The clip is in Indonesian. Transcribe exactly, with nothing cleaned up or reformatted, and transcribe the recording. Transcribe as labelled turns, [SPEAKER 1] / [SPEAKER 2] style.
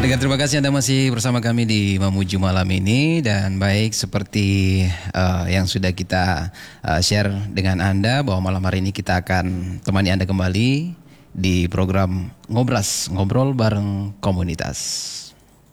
[SPEAKER 1] Pendengar, terima kasih Anda masih bersama kami di Memuju Malam ini. Dan baik, seperti uh, yang sudah kita uh, share dengan Anda, bahwa malam hari ini kita akan temani Anda kembali di program Ngobras, Ngobrol Bareng Komunitas.